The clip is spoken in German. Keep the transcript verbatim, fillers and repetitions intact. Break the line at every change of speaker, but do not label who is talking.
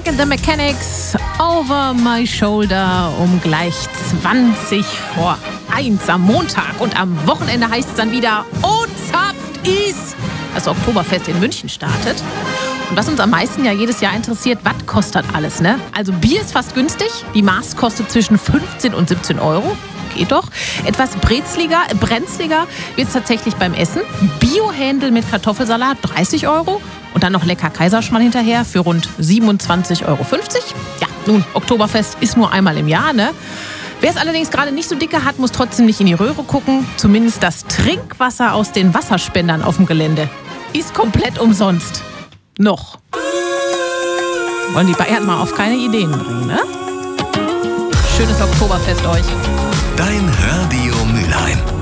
Jack and the Mechanics, Over My Shoulder, um gleich zwanzig vor eins am Montag. Und am Wochenende heißt es dann wieder O Zapft is, das Oktoberfest in München startet. Und was uns am meisten ja jedes Jahr interessiert, was kostet alles, ne? Also Bier ist fast günstig, die Maß kostet zwischen fünfzehn und siebzehn Euro. Geht doch. Etwas brezliger, brenzliger wird es tatsächlich beim Essen. Biohändel mit Kartoffelsalat, dreißig Euro. Und dann noch lecker Kaiserschmarrn hinterher für rund siebenundzwanzig Euro fünfzig. Ja, nun, Oktoberfest ist nur einmal im Jahr, ne? Wer es allerdings gerade nicht so dicke hat, muss trotzdem nicht in die Röhre gucken. Zumindest das Trinkwasser aus den Wasserspendern auf dem Gelände ist komplett umsonst. Noch. Wollen die Bayern mal auf keine Ideen bringen, ne? Schönes Oktoberfest euch.
Dein Radio Mülheim.